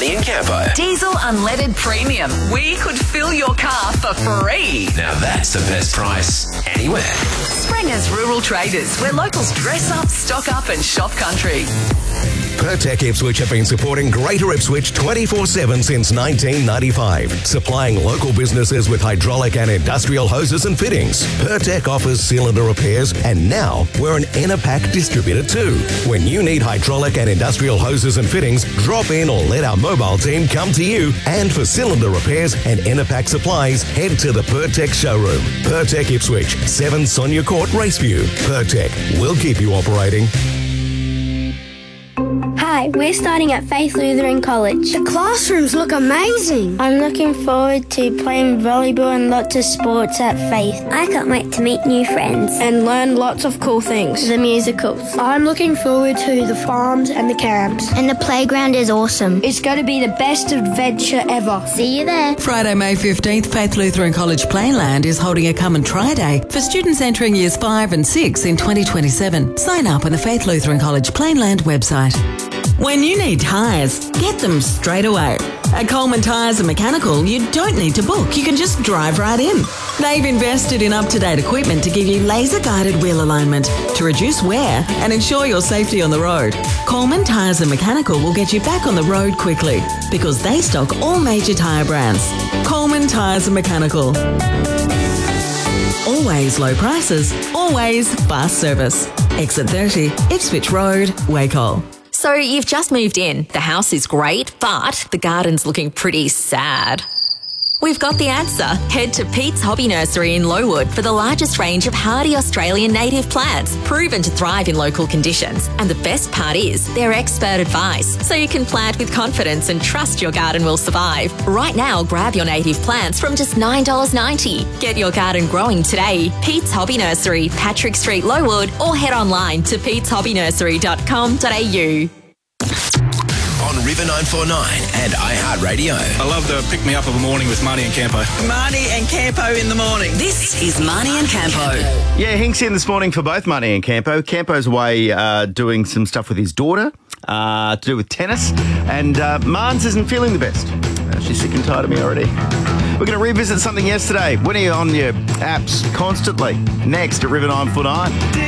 Marnie and Campo. Diesel unleaded premium. We could fill your car for free. Now that's the best price anywhere. Springer's Rural Traders, where locals dress up, stock up and shop country. Pertec Ipswich have been supporting Greater Ipswich 24/7 since 1995, supplying local businesses with hydraulic and industrial hoses and fittings. Pertec offers cylinder repairs, and now we're an Enerpac distributor too. When you need hydraulic and industrial hoses and fittings, drop in or let our mobile team come to you. And for cylinder repairs and Enerpac supplies, head to the Pertec showroom. Pertec Ipswich, 7 Sonia Court, Raceview. Pertec, we'll keep you operating. Hi, we're starting at Faith Lutheran College. The classrooms look amazing. I'm looking forward to playing volleyball and lots of sports at Faith. I can't wait to meet new friends. And learn lots of cool things. The musicals. I'm looking forward to the farms and the camps. And the playground is awesome. It's going to be the best adventure ever. See you there. Friday, May 15th, Faith Lutheran College Playland is holding a come and try day for students entering years 5 and 6 in 2027. Sign up on the Faith Lutheran College Playland website. When you need tyres, get them straight away. At Coleman Tyres and Mechanical, you don't need to book. You can just drive right in. They've invested in up-to-date equipment to give you laser-guided wheel alignment to reduce wear and ensure your safety on the road. Coleman Tyres and Mechanical will get you back on the road quickly because they stock all major tyre brands. Coleman Tyres and Mechanical. Always low prices, always fast service. Exit 30, Ipswich Road, Wacol. So you've just moved in. The house is great, but the garden's looking pretty sad. We've got the answer. Head to Pete's Hobby Nursery in Lowood for the largest range of hardy Australian native plants, proven to thrive in local conditions. And the best part is, they're expert advice, so you can plant with confidence and trust your garden will survive. Right now, grab your native plants from just $9.90. Get your garden growing today. Pete's Hobby Nursery, Patrick Street, Lowood, or head online to peteshobby.nursery.com.au. On River 949 and iHeartRadio. I love the pick-me-up of a morning with Marnie and Campo. Marnie and Campo in the morning. This is Marnie and Campo. Yeah, Hink's in this morning for both Marnie and Campo. Campo's away doing some stuff with his daughter to do with tennis. And Marnes isn't feeling the best. She's sick and tired of me already. We're going to revisit something yesterday. When are you on your apps constantly? Next at River 949.